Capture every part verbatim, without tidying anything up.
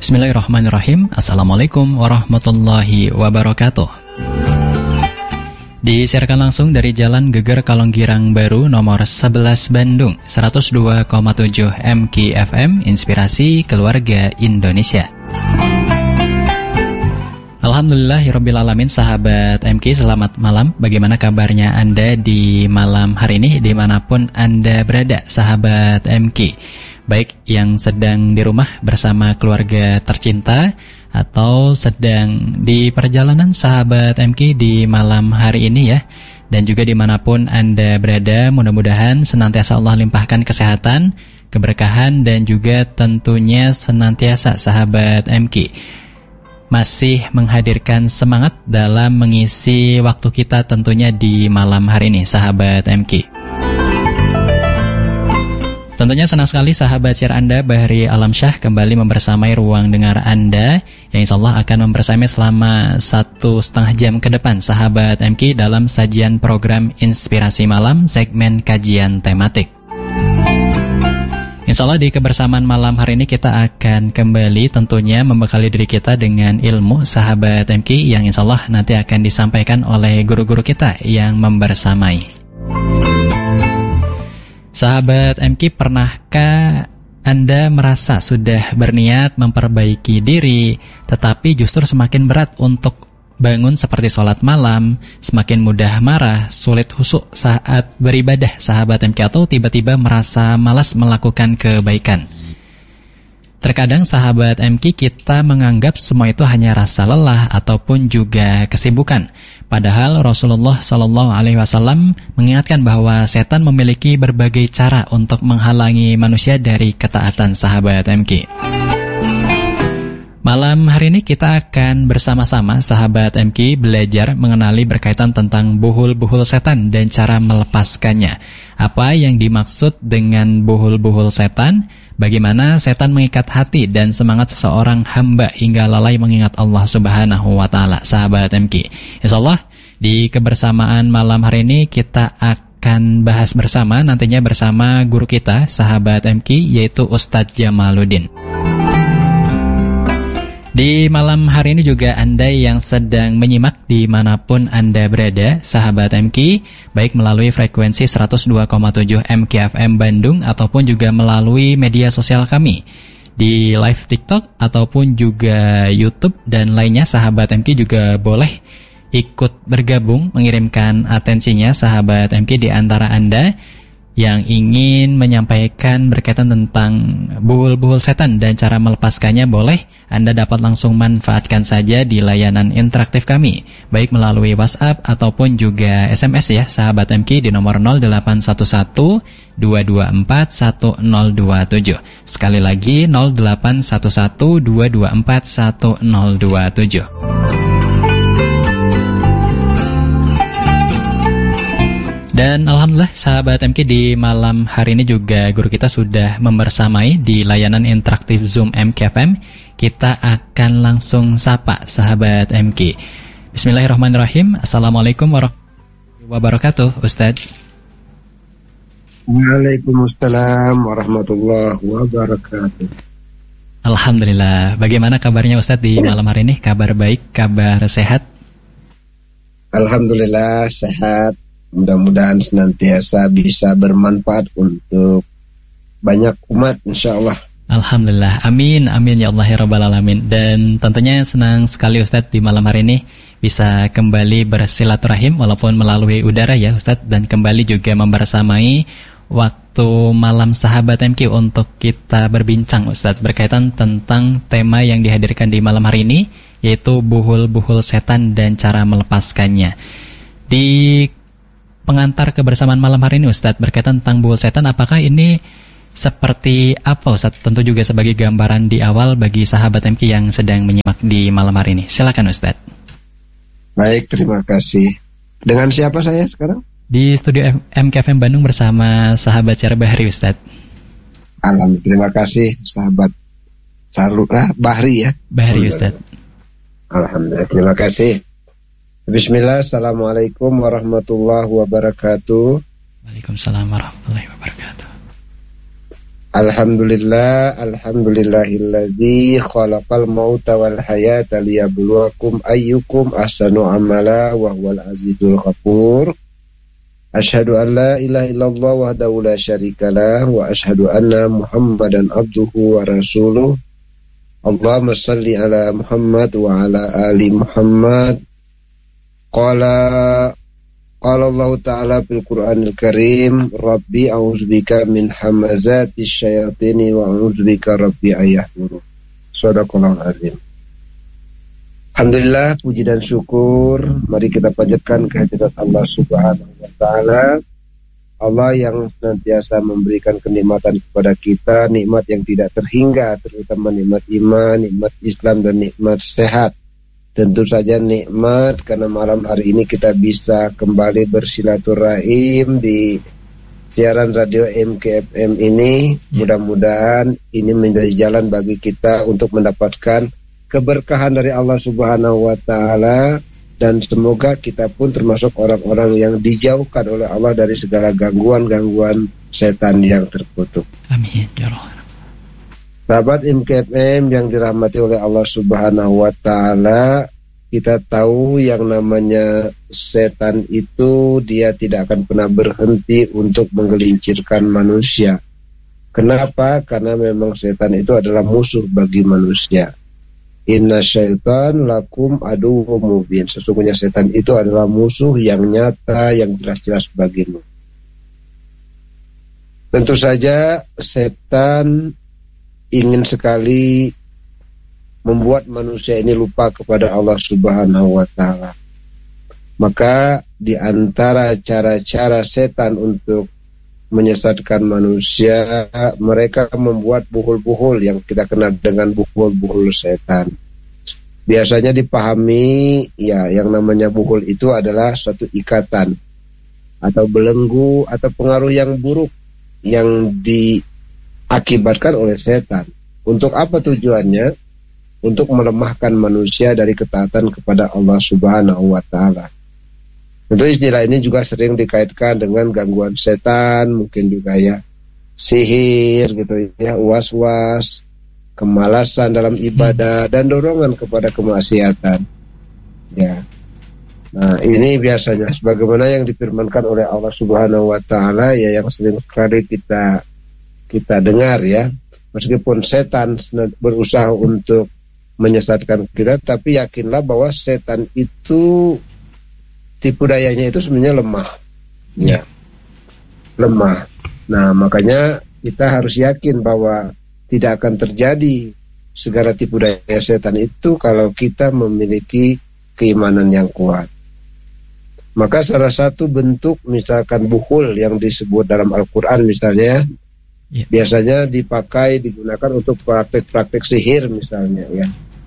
Bismillahirrahmanirrahim. Assalamualaikum warahmatullahi wabarakatuh. Disiarkan langsung dari Jalan Geger Kalonggirang Baru nomor sebelas Bandung, seratus dua koma tujuh M K F M, Inspirasi Keluarga Indonesia. Alhamdulillahirrabbilalamin, sahabat M K, selamat malam. Bagaimana kabarnya Anda di malam hari ini, dimanapun Anda berada, sahabat M K? Baik yang sedang di rumah bersama keluarga tercinta atau sedang di perjalanan, sahabat M K, di malam hari ini ya. Dan juga dimanapun Anda berada, mudah-mudahan senantiasa Allah limpahkan kesehatan, keberkahan, dan juga tentunya senantiasa sahabat M K masih menghadirkan semangat dalam mengisi waktu kita tentunya di malam hari ini, sahabat M K. Tentunya senang sekali sahabat share Anda, Bahri Alamsyah, kembali membersamai ruang dengar Anda yang insya Allah akan membersamai selama satu setengah jam ke depan, sahabat M K, dalam sajian program Inspirasi Malam, segmen kajian tematik. Insya Allah di kebersamaan malam hari ini kita akan kembali tentunya membekali diri kita dengan ilmu, sahabat M K, yang insya Allah nanti akan disampaikan oleh guru-guru kita yang membersamai. Sahabat M K, pernahkah Anda merasa sudah berniat memperbaiki diri, tetapi justru semakin berat untuk bangun seperti sholat malam, semakin mudah marah, sulit khusyuk saat beribadah, sahabat M K, atau tiba-tiba merasa malas melakukan kebaikan? Terkadang sahabat M K, kita menganggap semua itu hanya rasa lelah ataupun juga kesibukan. Padahal Rasulullah Shallallahu Alaihi Wasallam mengingatkan bahwa setan memiliki berbagai cara untuk menghalangi manusia dari ketaatan, sahabat M K. Malam hari ini kita akan bersama-sama, sahabat M K, belajar mengenali berkaitan tentang buhul-buhul setan dan cara melepaskannya. Apa yang dimaksud dengan buhul-buhul setan? Bagaimana setan mengikat hati dan semangat seseorang hamba hingga lalai mengingat Allah Subhanahu wa Ta'ala, sahabat M K. Insyaallah di kebersamaan malam hari ini kita akan bahas bersama, nantinya bersama guru kita, sahabat M K, yaitu Ustadz Jamaluddin. Di malam hari ini juga Anda yang sedang menyimak dimanapun Anda berada, sahabat M K, baik melalui frekuensi seratus dua koma tujuh M K F M Bandung ataupun juga melalui media sosial kami di live TikTok ataupun juga YouTube dan lainnya, sahabat M K juga boleh ikut bergabung mengirimkan atensinya, sahabat M K, di antara Anda yang ingin menyampaikan berkaitan tentang buhul-buhul setan dan cara melepaskannya, boleh Anda dapat langsung manfaatkan saja di layanan interaktif kami, baik melalui WhatsApp ataupun juga S M S ya, sahabat M K, di nomor nol delapan satu satu dua dua empat satu nol dua tujuh. Sekali lagi nol delapan satu satu dua dua empat satu nol dua tujuh. Dan alhamdulillah sahabat M K, di malam hari ini juga guru kita sudah membersamai di layanan interaktif Zoom M K F M. Kita akan langsung sapa sahabat M K. Bismillahirrahmanirrahim. Assalamualaikum warahmatullahi wabarakatuh, Ustadz. Waalaikumsalam warahmatullahi wabarakatuh. Alhamdulillah. Bagaimana kabarnya Ustadz di malam hari ini? Kabar baik, kabar sehat? Alhamdulillah sehat. Mudah-mudahan senantiasa bisa bermanfaat untuk banyak umat, insya Allah. Alhamdulillah, amin, amin ya Allah ya Rabbal Alamin. Dan tentunya senang sekali Ustadz di malam hari ini bisa kembali bersilaturahim walaupun melalui udara ya Ustadz, dan kembali juga membersamai waktu malam sahabat M K untuk kita berbincang Ustadz berkaitan tentang tema yang dihadirkan di malam hari ini, yaitu buhul-buhul setan dan cara melepaskannya. Di pengantar kebersamaan malam hari ini Ustadz berkaitan tentang buhul setan, apakah ini seperti apa Ustadz? Tentu juga sebagai gambaran di awal bagi sahabat M K yang sedang menyimak di malam hari ini. Silakan Ustadz. Baik, terima kasih. Dengan siapa saya sekarang? Di studio M K F M Bandung bersama sahabat Syar Bahri Ustadz. Alhamdulillah, terima kasih sahabat Sarura Bahri ya. Bahri Ustadz. Alhamdulillah, terima kasih. Bismillah, assalamualaikum warahmatullahi wabarakatuh. Waalaikumsalam warahmatullahi wabarakatuh. Alhamdulillah, alhamdulillahilladzi khalaqal mauta wal hayata liyabluwakum ayyukum ahsanu amala wa huwal azizul ghafur. Asyhadu an la ilaha illallah wahdahu la syarikalah wa asyhadu anna Muhammadan abduhu wa rasuluh. Allahumma shalli ala Muhammad wa ala ali Muhammad. Qala Qala Allah Ta'ala fil Qur'anil Karim, Rabbi a'udzubika min hamazatis syayatini wa a'udzubika Rabbi ayahdurun. Shadaqallahul azim. Alhamdulillah, puji dan syukur mari kita panjatkan kehadirat Allah Subhanahu wa Ta'ala. Allah yang senantiasa memberikan kenikmatan kepada kita, nikmat yang tidak terhingga, terutama nikmat iman, nikmat Islam dan nikmat sehat. Tentu saja nikmat karena malam hari ini kita bisa kembali bersilaturahim di siaran radio M K F M ini. Mudah-mudahan ini menjadi jalan bagi kita untuk mendapatkan keberkahan dari Allah Subhanahu wa Ta'ala, dan semoga kita pun termasuk orang-orang yang dijauhkan oleh Allah dari segala gangguan-gangguan setan yang terkutuk. Amin ya Allah. Sahabat M K F M yang dirahmati oleh Allah Subhanahu wa Ta'ala, kita tahu yang namanya setan itu dia tidak akan pernah berhenti untuk menggelincirkan manusia. Kenapa? Karena memang setan itu adalah musuh bagi manusia. Inna syaitan lakum aduwwum mubin. Sesungguhnya setan itu adalah musuh yang nyata, yang jelas-jelas bagimu. Tentu saja setan ingin sekali membuat manusia ini lupa kepada Allah Subhanahu wa Ta'ala. Maka di antara cara-cara setan untuk menyesatkan manusia, mereka membuat buhul-buhul yang kita kenal dengan buhul-buhul setan. Biasanya dipahami ya, yang namanya buhul itu adalah suatu ikatan atau belenggu atau pengaruh yang buruk yang di akibatkan oleh setan. Untuk apa tujuannya? Untuk melemahkan manusia dari ketaatan kepada Allah Subhanahu wa Ta'ala. Tentu istilah ini juga sering dikaitkan dengan gangguan setan, mungkin juga ya sihir gitu ya, was-was, kemalasan dalam ibadah dan dorongan kepada kemaksiatan. Ya. Nah, ini biasanya sebagaimana yang difirmankan oleh Allah Subhanahu wa Ta'ala ya, yang sering sekali kita kita dengar ya, meskipun setan berusaha untuk menyesatkan kita, tapi yakinlah bahwa setan itu tipu dayanya itu sebenarnya lemah ya, lemah. Nah, makanya kita harus yakin bahwa tidak akan terjadi segala tipu daya setan itu kalau kita memiliki keimanan yang kuat. Maka salah satu bentuk misalkan buhul yang disebut dalam Al-Quran misalnya, yeah, biasanya dipakai, digunakan untuk praktek-praktek sihir misalnya ya.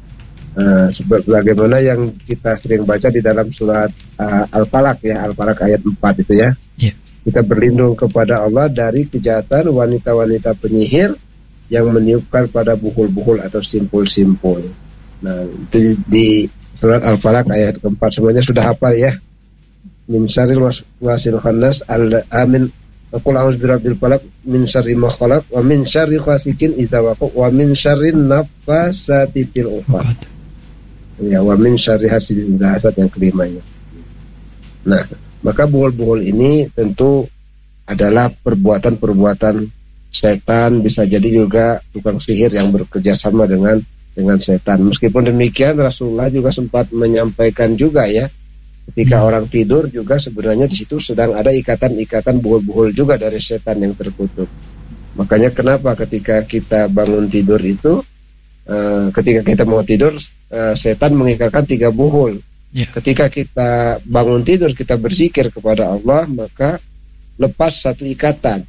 Uh, sebagaimana yang kita sering baca di dalam surat uh, Al-Falaq ya, Al-Falaq ayat empat itu ya. Yeah. Kita berlindung kepada Allah dari kejahatan wanita-wanita penyihir yang meniupkan pada buhul-buhul atau simpul-simpul. Nah, itu di, di surat Al-Falaq ayat keempat, semuanya sudah hafal ya. Min syarril waswasil khannas al-amin. Qul a'udzu birabbil falaq min syarri ma khalaq wa min syarri ghasikin idza waqab wa min syarrin naffasati fil 'uqad. Ya, wa min syarri hasidin idza hasad, yang kelimanya. Nah, maka buhul-buhul ini tentu adalah perbuatan-perbuatan setan, bisa jadi juga tukang sihir yang bekerja sama dengan dengan setan. Meskipun demikian Rasulullah juga sempat menyampaikan juga ya, ketika hmm. orang tidur juga sebenarnya di situ sedang ada ikatan-ikatan buhul-buhul juga dari setan yang terkutuk. Makanya kenapa ketika kita bangun tidur itu, uh, ketika kita mau tidur, uh, setan mengikatkan tiga buhul. Yeah. Ketika kita bangun tidur, kita berzikir kepada Allah, maka lepas satu ikatan.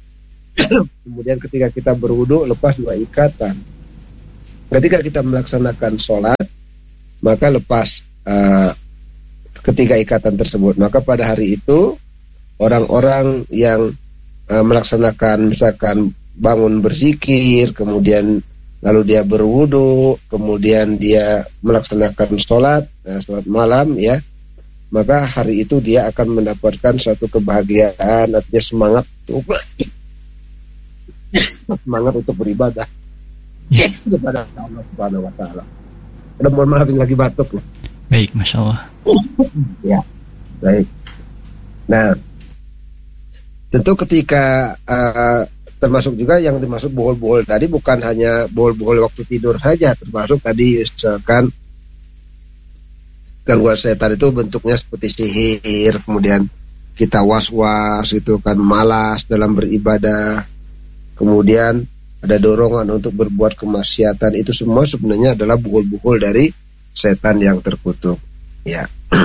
Kemudian ketika kita berwudu, lepas dua ikatan. Ketika kita melaksanakan sholat, maka lepas uh, ketiga ikatan tersebut. Maka pada hari itu orang-orang yang uh, melaksanakan misalkan bangun berzikir, kemudian lalu dia berwudu, kemudian dia melaksanakan sholat, uh, sholat malam ya, maka hari itu dia akan mendapatkan suatu kebahagiaan, artinya semangat untuk semangat untuk beribadah Ya. kepada Allah Subhanahu wa taala. Udah mohon maaf ini lagi batuk loh. Baik, Masya Allah. Ya, baik. Nah, tentu ketika uh, termasuk juga yang dimaksud bohol-bohol tadi bukan hanya bohol-bohol waktu tidur saja, termasuk tadi misalkan gangguan setan itu bentuknya seperti sihir, kemudian kita was-was gitu kan, malas dalam beribadah, kemudian ada dorongan untuk berbuat kemaksiatan, itu semua sebenarnya adalah bohol-bohol dari setan yang terkutuk. Ya.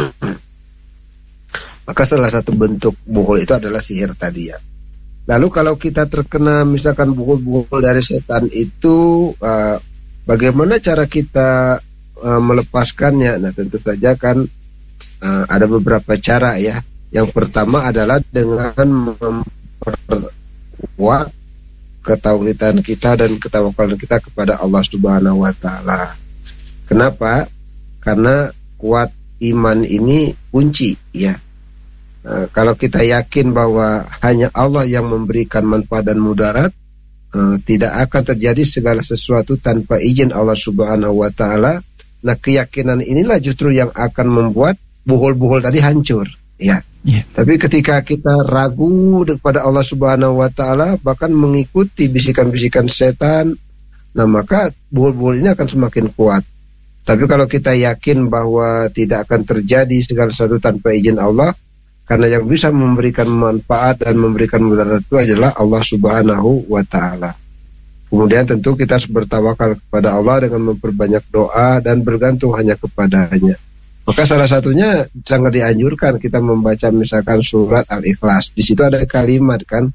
Maka salah satu bentuk bohol itu adalah sihir tadi ya. Lalu kalau kita terkena misalkan bohol-bohol dari setan itu, uh, bagaimana cara kita uh, melepaskannya? Nah tentu saja kan uh, ada beberapa cara ya. Yang pertama adalah dengan memperkuat ketauhidan kita dan ketawakulan kita kepada Allah Subhanahu wa taala. Kenapa? Karena kuat iman ini kunci ya. Nah, kalau kita yakin bahwa hanya Allah yang memberikan manfaat dan mudarat, uh, tidak akan terjadi segala sesuatu tanpa izin Allah Subhanahu wa taala. Nah, keyakinan inilah justru yang akan membuat bohol-bohol tadi hancur, ya. Yeah. Tapi ketika kita ragu kepada Allah Subhanahu wa taala, bahkan mengikuti bisikan-bisikan setan, nah maka bohol-bohol ini akan semakin kuat. Tapi kalau kita yakin bahwa tidak akan terjadi segala sesuatu tanpa izin Allah, karena yang bisa memberikan manfaat dan memberikan mudarat itu adalah Allah Subhanahu wa taala. Kemudian tentu kita harus bertawakal kepada Allah dengan memperbanyak doa dan bergantung hanya kepadanya. Maka salah satunya sangat dianjurkan kita membaca misalkan surat Al-Ikhlas. Di situ ada kalimat kan,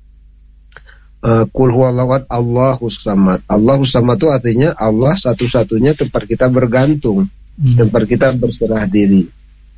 Qul huwallahu ahad, Allahus samad. Allahus samad itu artinya Allah satu-satunya tempat kita bergantung, hmm. tempat kita berserah diri.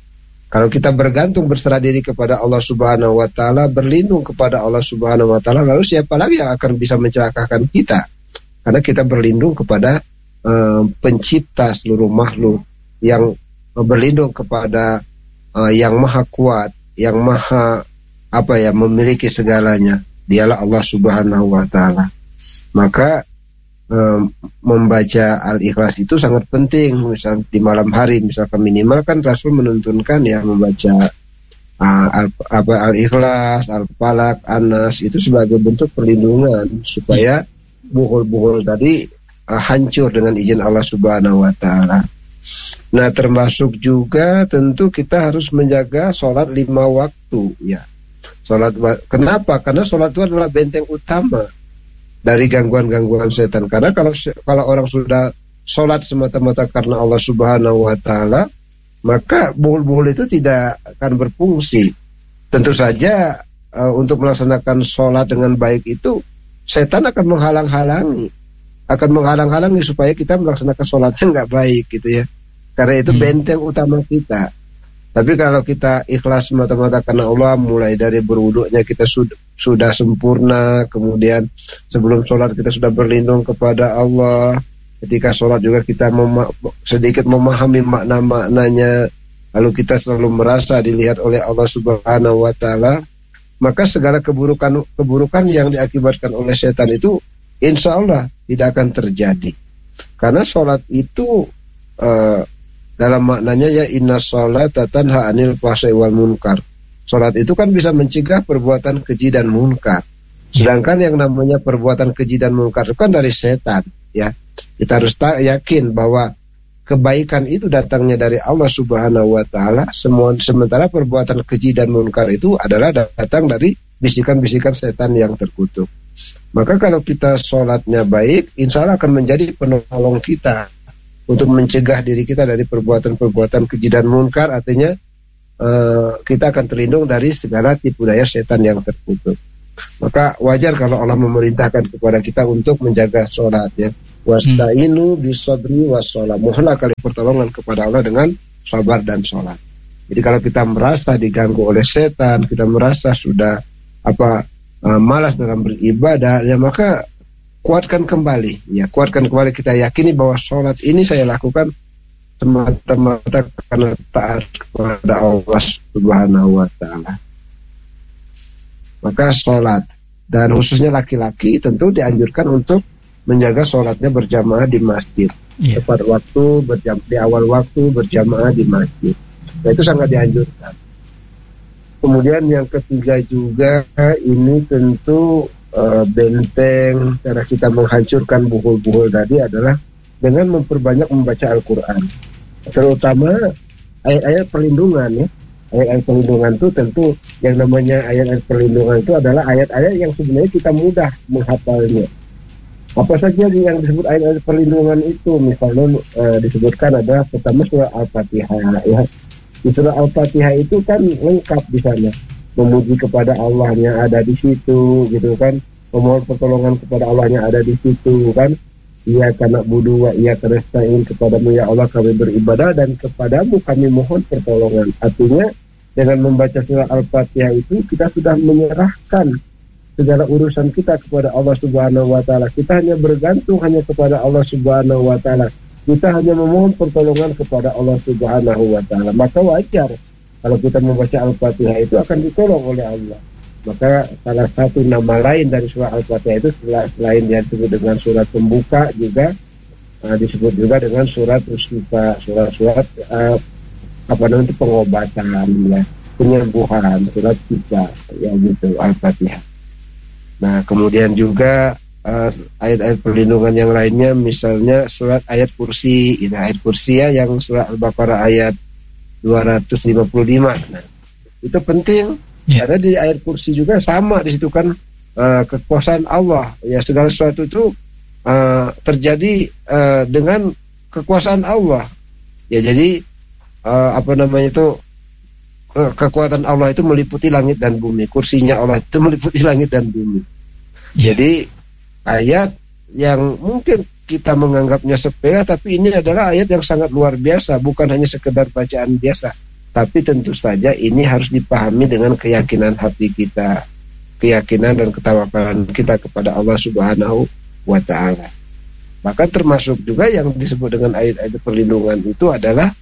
Kalau kita bergantung berserah diri kepada Allah Subhanahu wa taala, berlindung kepada Allah Subhanahu wa taala, lalu siapa lagi yang akan bisa mencelakakan kita? Karena kita berlindung kepada uh, pencipta seluruh makhluk, yang berlindung kepada uh, yang maha kuat, yang maha apa ya, memiliki segalanya. Dialah Allah Subhanahu wa taala. Maka um, membaca Al-Ikhlas itu sangat penting. Misal di malam hari, misalkan minimal kan Rasul menuntunkan ya membaca uh, al, apa Al-Ikhlas, Al-Falaq, An-Nas itu sebagai bentuk perlindungan supaya bohol-bohol tadi uh, hancur dengan izin Allah Subhanahu wa taala. Nah termasuk juga tentu kita harus menjaga sholat lima waktu ya. Sholat, kenapa? Karena sholat itu adalah benteng utama dari gangguan-gangguan setan. Karena kalau kalau orang sudah sholat semata-mata karena Allah Subhanahu wa taala, maka bohol-bohol itu tidak akan berfungsi. Tentu saja uh, untuk melaksanakan sholat dengan baik itu setan akan menghalang-halangi. akan menghalang-halangi supaya kita melaksanakan sholatnya nggak baik gitu ya, karena itu hmm. benteng utama kita. Tapi kalau kita ikhlas semata-mata karena Allah, mulai dari berwuduknya kita sudah sudah sempurna, kemudian sebelum sholat kita sudah berlindung kepada Allah, ketika sholat juga kita mema- sedikit memahami makna-maknanya, lalu kita selalu merasa dilihat oleh Allah Subhanahu wa taala, maka segala keburukan keburukan yang diakibatkan oleh setan itu insya Allah tidak akan terjadi. Karena sholat itu uh, dalam maknanya ya inna sholata tanha anil fahsya'i wal munkar. Sholat itu kan bisa mencegah perbuatan keji dan munkar. Sedangkan yang namanya perbuatan keji dan munkar itu kan dari setan ya. Kita harus ta- yakin bahwa kebaikan itu datangnya dari Allah Subhanahu wa taala, semua sementara perbuatan keji dan munkar itu adalah datang dari bisikan-bisikan setan yang terkutuk. Maka kalau kita sholatnya baik, insya Allah akan menjadi penolong kita untuk mencegah diri kita dari perbuatan-perbuatan keji dan munkar. Artinya uh, kita akan terlindung dari segala tipu daya setan yang terkutuk. Maka wajar kalau Allah memerintahkan kepada kita untuk menjaga sholat ya. Wasta'inu bisabri wassalam. Mohonlah kalian pertolongan kepada Allah dengan sabar dan sholat. Jadi kalau kita merasa diganggu oleh setan, kita merasa sudah apa Uh, malas dalam beribadah, ya maka kuatkan kembali, ya kuatkan kembali. Kita yakini bahwa sholat ini saya lakukan semata-mata karena taat kepada Allah Subhanahu wa taala. Maka sholat Dan khususnya laki-laki tentu dianjurkan untuk menjaga sholatnya berjamaah di masjid, yeah. tepat waktu, berjam di awal waktu berjamaah di masjid. Nah, itu sangat dianjurkan. Kemudian yang ketiga juga ini tentu uh, benteng cara kita menghancurkan buhul-buhul tadi adalah dengan memperbanyak membaca Al-Quran, terutama ayat-ayat perlindungan ya. Ayat-ayat perlindungan itu tentu yang namanya ayat-ayat perlindungan itu adalah ayat-ayat yang sebenarnya kita mudah menghafalnya. Apa saja yang disebut ayat-ayat perlindungan itu? Misalnya uh, disebutkan ada pertama surah Al-Fatihah ya. Di surah Al-Fatihah itu kan lengkap di sana. Memuji kepada Allahnya ada di situ gitu kan. Memohon pertolongan kepada Allahnya ada di situ kan. Iyyaka na'budu wa iyyaka nasta'in, kepadamu ya Allah kami beribadah dan kepadamu kami mohon pertolongan. Artinya dengan membaca surah Al-Fatihah itu kita sudah menyerahkan segala urusan kita kepada Allah Subhanahu wa taala. Kita hanya bergantung hanya kepada Allah Subhanahu wa taala. Kita hanya memohon pertolongan kepada Allah Subhanahu wa taala. Maka wajar kalau kita membaca Al-Fatihah itu akan ditolong oleh Allah. Maka salah satu nama lain dari surah Al-Fatihah itu selain yang disebut dengan surat pembuka juga uh, disebut juga dengan surat Ushifa, surat-surat uh, apa namanya pengobatan ya, penyembuhan, surat Shifa ya gitu Al-Fatihah. Nah, kemudian juga uh, ayat-ayat perlindungan yang lainnya misalnya surat ayat kursi, ini ayat kursi ya yang surat Al-Baqarah ayat dua ratus lima puluh lima. Nah, itu penting. Ya. Karena di ayat kursi juga sama di situ kan uh, kekuasaan Allah ya, segala sesuatu itu uh, terjadi uh, dengan kekuasaan Allah ya. Jadi uh, apa namanya itu uh, kekuatan Allah itu meliputi langit dan bumi, kursinya Allah itu meliputi langit dan bumi. Ya. Jadi ayat yang mungkin kita menganggapnya sepele, tapi ini adalah ayat yang sangat luar biasa, bukan hanya sekedar bacaan biasa. Tapi tentu saja ini harus dipahami dengan keyakinan hati kita, keyakinan dan ketawakalan kita kepada Allah Subhanahu wa taala. Bahkan termasuk juga yang disebut dengan ayat-ayat perlindungan itu adalah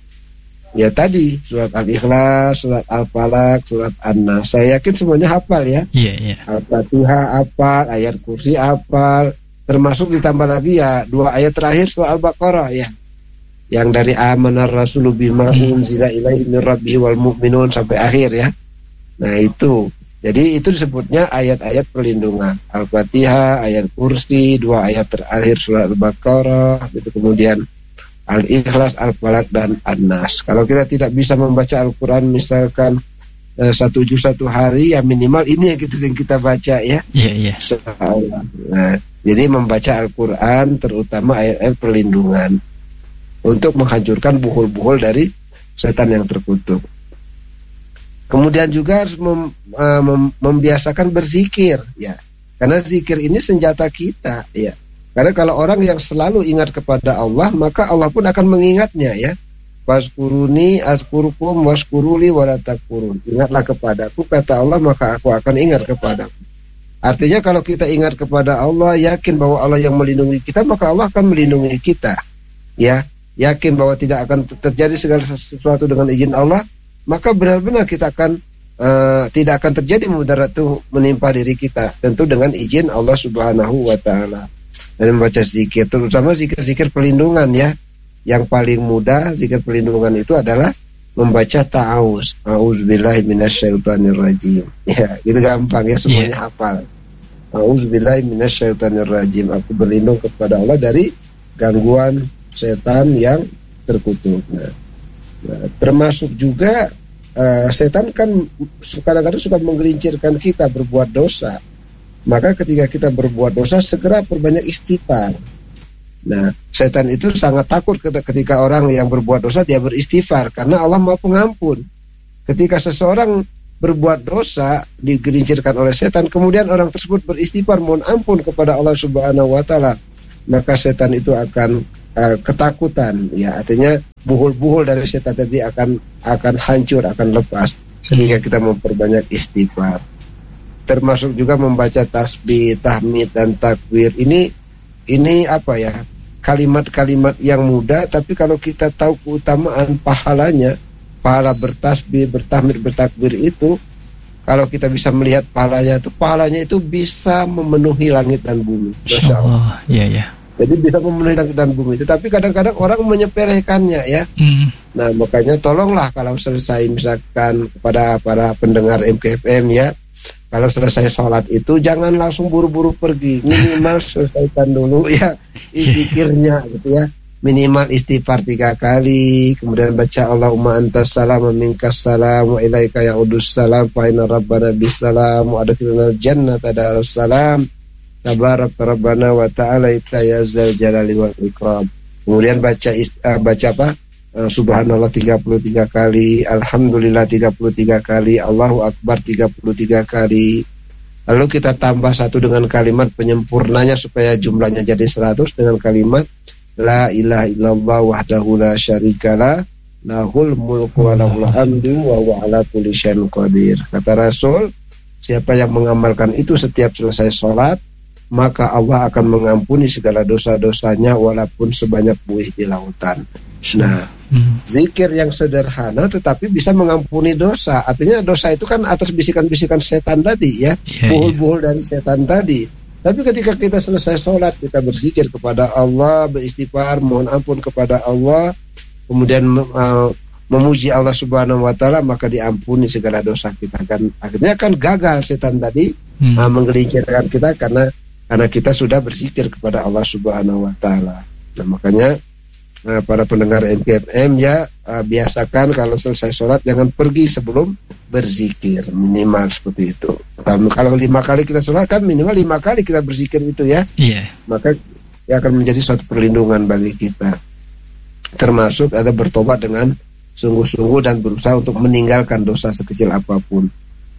ya tadi surat Al-Ikhlas, surat Al-Falaq, surat An-Nas. Saya yakin semuanya hafal ya. Iya, iya. Al-Fatihah hafal, ayat kursi hafal, termasuk ditambah lagi ya dua ayat terakhir surah Al-Baqarah ya. Yang dari amanar rasulu bima unzila ilaihi mir rabbihi wal mu'minun sampai akhir ya. Nah itu, jadi itu disebutnya ayat-ayat perlindungan. Al-Fatihah, ayat kursi, dua ayat terakhir surah Al-Baqarah, itu kemudian Al-Ikhlas, Al-Falaq dan An-Nas. Kalau kita tidak bisa membaca Al-Quran misalkan eh, satu juz satu hari, ya minimal ini yang kita yang kita baca ya. Iya, iya. Nah, jadi membaca Al-Quran terutama ayat-ayat perlindungan untuk menghancurkan buhul-buhul dari setan yang terkutuk. Kemudian juga harus mem, uh, mem, membiasakan berzikir ya. Karena zikir ini senjata kita ya. Karena kalau orang yang selalu ingat kepada Allah, maka Allah pun akan mengingatnya ya. Waskuruni azkurukum waskuruli wala takfurun. Ingatlah kepadaku kata Allah, maka aku akan ingat kepadaku. Artinya kalau kita ingat kepada Allah, yakin bahwa Allah yang melindungi kita, maka Allah akan melindungi kita. Ya. Yakin bahwa tidak akan terjadi segala sesuatu dengan izin Allah, maka benar-benar kita akan uh, tidak akan terjadi mudarat itu menimpa diri kita, tentu dengan izin Allah Subhanahu wa taala. Dan membaca zikir, terutama zikir-zikir perlindungan ya. Yang paling mudah zikir perlindungan itu adalah membaca ta'awuz. A'udzubillahi minasyaitonirrajim. Ya, itu gampang ya, semuanya yeah. hafal. A'udzubillahi minasyaitonirrajim. Aku berlindung kepada Allah dari gangguan setan yang terkutuk. Nah, nah, termasuk juga uh, setan kan kadang-kadang suka menggelincirkan kita berbuat dosa. Maka ketika kita berbuat dosa, segera perbanyak istighfar. Nah, setan itu sangat takut ketika orang yang berbuat dosa dia beristighfar, karena Allah Maha Pengampun. Ketika seseorang berbuat dosa digelincirkan oleh setan, kemudian orang tersebut beristighfar mohon ampun kepada Allah Subhanahu wa taala, maka setan itu akan Uh, ketakutan ya, artinya buhul-buhul dari setan tadi akan akan hancur, akan lepas, sehingga kita memperbanyak istighfar. Termasuk juga membaca tasbih, tahmid dan takbir. Ini ini apa ya? Kalimat-kalimat yang mudah, tapi kalau kita tahu keutamaan pahalanya, pahala bertasbih, bertahmid, bertakbir itu kalau kita bisa melihat pahalanya itu, pahalanya itu bisa memenuhi langit dan bumi. Masya Allah. Iya, iya. Jadi bisa memenuhi langit dan bumi. Tetapi kadang-kadang orang menyepelekannya ya. Hmm. Nah makanya tolonglah kalau selesai misalkan kepada para pendengar M K F M ya, kalau selesai sholat itu jangan langsung buru-buru pergi. Minimal selesaikan dulu ya zikirnya gitu ya. Minimal istighfar tiga kali, kemudian baca Allahumma antas salam wa minkas salam wa ilaika ya'udus salam fa inna rabbana bisalam wa adkhilnal jannata darus salam tabarak rabbana wa ta'ala ya zal jalali wal ikram. Kemudian baca uh, baca apa? Uh, subhanallah tiga puluh tiga kali, alhamdulillah tiga puluh tiga kali, Allahu akbar tiga puluh tiga kali. Lalu kita tambah satu dengan kalimat penyempurnanya supaya jumlahnya jadi seratus dengan kalimat la ilaha illallah wahdahu la syarikalah lahul mulku wa lahul hamdu wa huwa ala kulli syai'in qadir. Kata Rasul, siapa yang mengamalkan itu setiap selesai sholat, maka Allah akan mengampuni segala dosa-dosanya walaupun sebanyak buih di lautan. Nah, zikir yang sederhana tetapi bisa mengampuni dosa. Artinya dosa itu kan atas bisikan-bisikan setan tadi ya, buhul-buhul dari setan tadi. Tapi ketika kita selesai sholat, kita berzikir kepada Allah, beristighfar, mohon ampun kepada Allah, kemudian uh, memuji Allah Subhanahu Wa Taala, maka diampuni segala dosa kita. Kan akhirnya kan gagal setan tadi hmm. uh, menggelincirkan kita karena karena kita sudah berzikir kepada Allah Subhanahu Wa Taala. Nah makanya uh, para pendengar M K F M ya uh, biasakan kalau selesai sholat jangan pergi sebelum berzikir, minimal seperti itu. Kalau, kalau lima kali kita sholat kan minimal lima kali kita berzikir itu ya. Iya. Maka ya akan menjadi suatu perlindungan bagi kita. Termasuk ada bertobat dengan sungguh-sungguh dan berusaha untuk meninggalkan dosa sekecil apapun.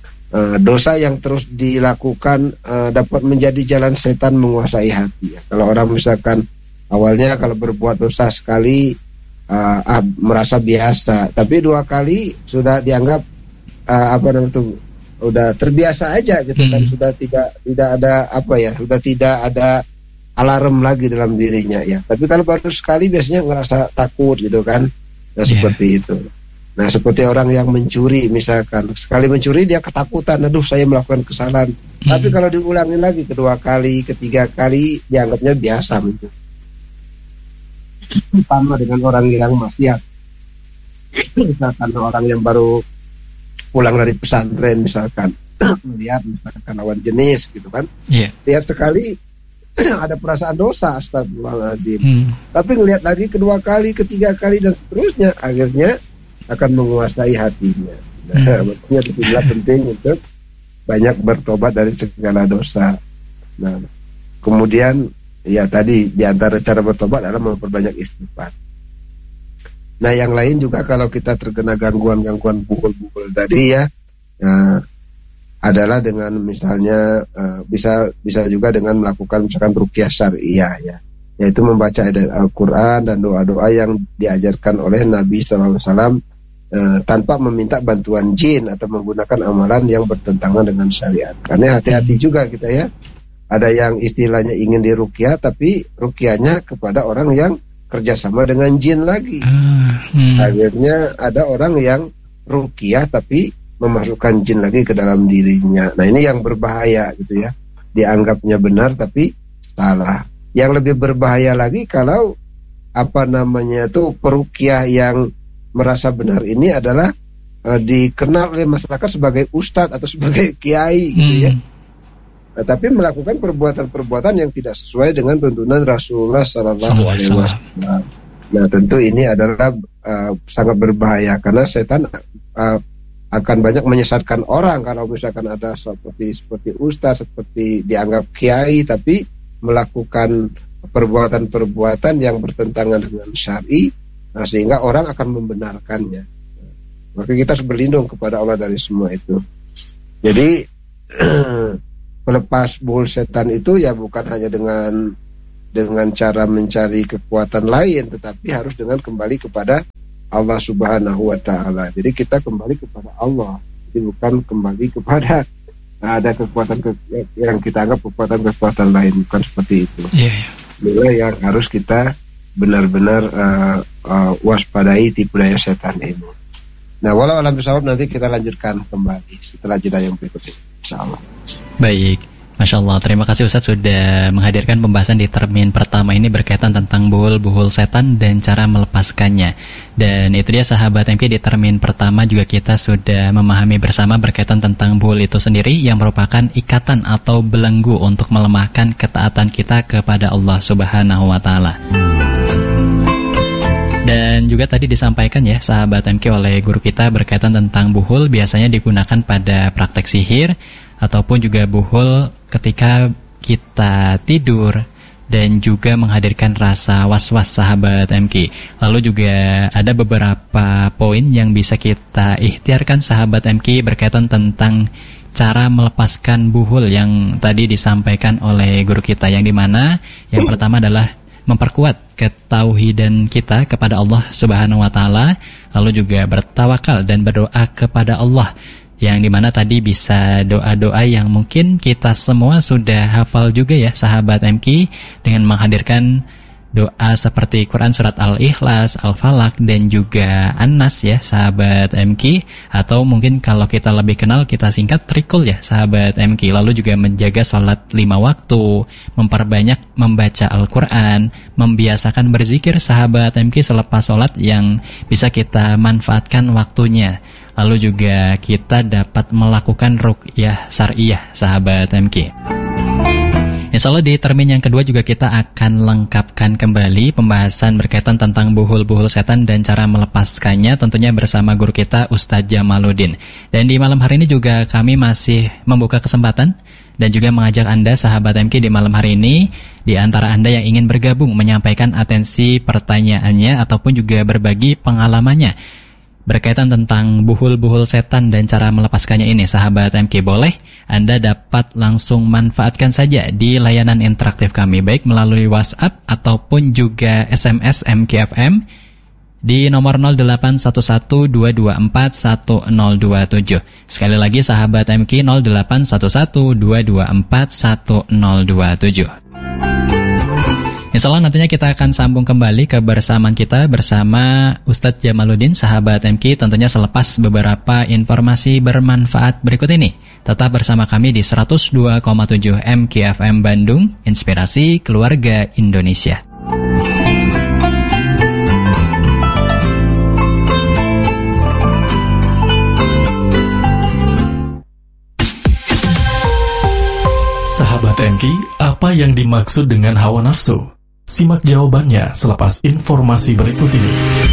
Uh, dosa yang terus dilakukan uh, dapat menjadi jalan setan menguasai hati. Ya. Kalau orang misalkan awalnya kalau berbuat dosa sekali uh, ah, merasa biasa, tapi dua kali sudah dianggap Uh, apa namanya itu udah terbiasa aja gitu hmm. kan, sudah tidak tidak ada apa ya, sudah tidak ada alarm lagi dalam dirinya ya. Tapi kalau baru sekali biasanya ngerasa takut gitu kan, nah, yeah. seperti itu. Nah seperti orang yang mencuri misalkan, sekali mencuri dia ketakutan, aduh saya melakukan kesalahan. Hmm. Tapi kalau diulangi lagi kedua kali, ketiga kali dianggapnya biasa gitu. Sama dengan orang yang maksiat, misalkan orang yang baru pulang dari pesantren misalkan melihat misalkan lawan jenis gitu kan, yeah. lihat sekali ada perasaan dosa, astagfirullahaladzim, hmm. tapi ngelihat lagi kedua kali, ketiga kali dan seterusnya, akhirnya akan menguasai hatinya. Nah, hmm. makanya itulah penting untuk banyak bertobat dari segala dosa. Nah, kemudian ya tadi diantara cara bertobat adalah memperbanyak istighfar. Nah yang lain juga kalau kita terkena gangguan-gangguan buhul-buhul tadi ya, nah, adalah dengan misalnya uh, bisa bisa juga dengan melakukan misalkan ruqyah syariah ya, yaitu membaca ayat Al-Quran dan doa-doa yang diajarkan oleh Nabi shallallahu alaihi wasallam uh, tanpa meminta bantuan jin atau menggunakan amalan yang bertentangan dengan syariat. Karena hati-hati juga kita ya, ada yang istilahnya ingin diruqyah tapi ruqyahnya kepada orang yang kerjasama dengan jin lagi. Hmm. Akhirnya ada orang yang ruqyah tapi memasukkan jin lagi ke dalam dirinya. Nah ini yang berbahaya gitu ya. Dianggapnya benar tapi salah. Yang lebih berbahaya lagi kalau apa namanya itu peruqyah yang merasa benar ini adalah uh, dikenal oleh masyarakat sebagai ustadz atau sebagai kiai gitu hmm. ya. Nah, tapi melakukan perbuatan-perbuatan yang tidak sesuai dengan tuntunan Rasulullah Sallallahu Alaihi Wasallam. Nah, tentu ini adalah uh, sangat berbahaya karena setan uh, akan banyak menyesatkan orang kalau misalkan ada seperti seperti ustaz, seperti dianggap kiai, tapi melakukan perbuatan-perbuatan yang bertentangan dengan syar'i, nah, sehingga orang akan membenarkannya. Maka kita harus berlindung kepada Allah dari semua itu. Jadi melepas buhul setan itu ya bukan hanya dengan dengan cara mencari kekuatan lain, tetapi harus dengan kembali kepada Allah Subhanahu wa Ta'ala. Jadi kita kembali kepada Allah, jadi bukan kembali kepada nah, ada kekuatan ke, yang kita anggap kekuatan-kekuatan lain, bukan seperti itu. Yeah, yeah. Inilah yang harus kita benar-benar uh, uh, waspadai tipu daya setan ini. Nah, walau alam bisawab, nanti kita lanjutkan kembali setelah jeda yang berikut ini, insyaallah. Baik, Masya Allah, terima kasih Ustadz sudah menghadirkan pembahasan di termin pertama ini berkaitan tentang buhul-buhul setan dan cara melepaskannya. Dan itu dia sahabat M K, di termin pertama juga kita sudah memahami bersama berkaitan tentang buhul itu sendiri yang merupakan ikatan atau belenggu untuk melemahkan ketaatan kita kepada Allah Subhanahu wa Ta'ala. Dan juga tadi disampaikan ya sahabat M K oleh guru kita berkaitan tentang buhul biasanya digunakan pada praktek sihir ataupun juga buhul ketika kita tidur dan juga menghadirkan rasa was-was sahabat M K. Lalu juga ada beberapa poin yang bisa kita ikhtiarkan sahabat M K berkaitan tentang cara melepaskan buhul yang tadi disampaikan oleh guru kita, yang dimana yang pertama adalah memperkuat ketauhidan kita kepada Allah Subhanahu wa Ta'ala, lalu juga bertawakal dan berdoa kepada Allah, yang dimana tadi bisa doa-doa yang mungkin kita semua sudah hafal juga ya sahabat M K, dengan menghadirkan doa seperti Quran surat Al-Ikhlas, Al-Falaq dan juga An-Nas ya sahabat M K, atau mungkin kalau kita lebih kenal kita singkat trikul ya sahabat M K. Lalu juga menjaga sholat lima waktu, memperbanyak membaca Al-Quran, membiasakan berzikir sahabat M K selepas sholat yang bisa kita manfaatkan waktunya. Lalu juga kita dapat melakukan ruqyah syariah sahabat M K. Insya Allah di termin yang kedua juga kita akan lengkapkan kembali pembahasan berkaitan tentang buhul-buhul setan dan cara melepaskannya, tentunya bersama guru kita Ustadz Jamaluddin. Dan di malam hari ini juga kami masih membuka kesempatan dan juga mengajak Anda sahabat M K di malam hari ini, di antara Anda yang ingin bergabung menyampaikan atensi pertanyaannya ataupun juga berbagi pengalamannya berkaitan tentang buhul-buhul setan dan cara melepaskannya ini sahabat M K, boleh Anda dapat langsung manfaatkan saja di layanan interaktif kami, baik melalui WhatsApp ataupun juga S M S M K F M di nomor nol delapan satu satu dua dua empat satu nol dua tujuh. Sekali lagi sahabat M K, nol delapan satu satu dua dua empat satu nol dua tujuh. Insya Allah nantinya kita akan sambung kembali kebersamaan kita bersama Ustadz Jamaluddin sahabat M K, tentunya selepas beberapa informasi bermanfaat berikut ini. Tetap bersama kami di seratus dua koma tujuh M K F M Bandung, Inspirasi Keluarga Indonesia. Sahabat M K, apa yang dimaksud dengan hawa nafsu? Simak jawabannya selepas informasi berikut ini.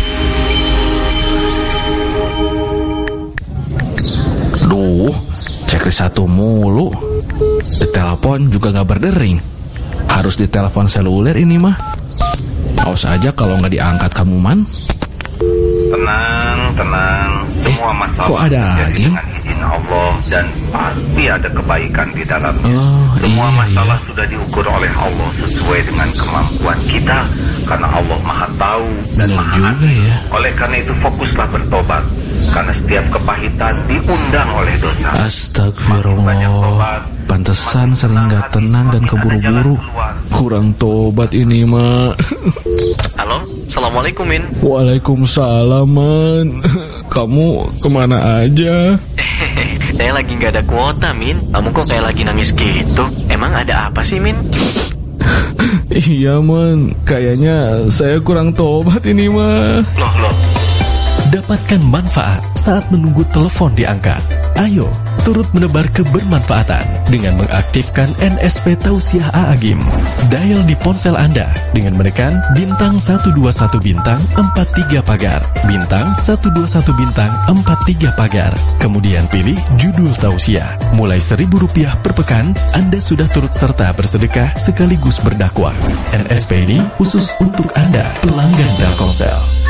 Duh, checklist satu mulu. Di telepon juga gak berdering. Harus di telepon seluler ini mah. Awas aja kalau gak diangkat kamu man. Tenang, tenang. Semua masalah kok ada lagi? Dengan izin Allah dan pasti ada kebaikan di dalamnya. Oh, Semua iya, masalah iya. sudah diukur oleh Allah sesuai dengan kemampuan kita, karena Allah Maha Tahu dan Benar Maha juga Adil. ya. Oleh karena itu fokuslah bertobat, karena setiap kepahitan diundang oleh dosa. Astagfirullah. Pantesan sering gak tenang dan keburu-buru. Kurang tobat ini mah. Halo, Assalamualaikum Min. Waalaikumsalam man. Kamu kemana aja? Saya lagi gak ada kuota Min. Kamu kok kayak lagi nangis gitu? Emang ada apa sih Min? Iya man, kayaknya saya kurang tobat ini mah. Loh, loh. Dapatkan manfaat saat menunggu telepon diangkat. Ayo, turut menebar kebermanfaatan dengan mengaktifkan N S P Tausiah A'agim. Dial di ponsel Anda dengan menekan bintang satu dua satu bintang empat tiga pagar, bintang satu dua satu bintang empat tiga pagar. Kemudian pilih judul Tausiah. Mulai seribu rupiah per pekan, Anda sudah turut serta bersedekah sekaligus berdakwah. N S P ini khusus untuk Anda, pelanggan Telkomsel.